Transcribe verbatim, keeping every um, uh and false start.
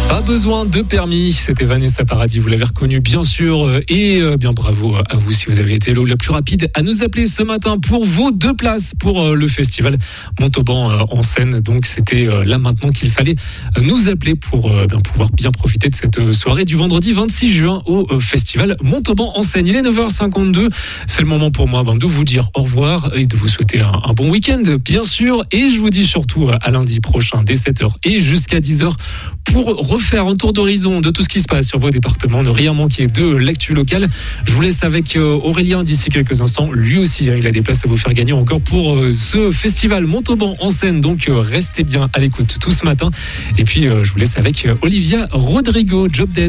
Pas besoin de permis, c'était Vanessa Paradis, vous l'avez reconnu bien sûr, et bien bravo à vous si vous avez été le plus rapide à nous appeler ce matin pour vos deux places pour le festival Montauban en scène. Donc c'était là maintenant qu'il fallait nous appeler pour bien pouvoir bien profiter de cette soirée du vendredi vingt-six juin au festival Montauban en scène. Il est neuf heures cinquante-deux, c'est le moment pour moi de vous dire au revoir et de vous souhaiter un, un bon week-end bien sûr, et je vous dis surtout à lundi prochain dès sept heures et jusqu'à dix heures pour refaire un tour d'horizon de tout ce qui se passe sur vos départements, ne rien manquer de l'actu locale. Je vous laisse avec Aurélien d'ici quelques instants. Lui aussi, il a des places à vous faire gagner encore pour ce festival Montauban en scène. Donc restez bien à l'écoute tout ce matin. Et puis je vous laisse avec Olivia Rodrigo, Job Dead.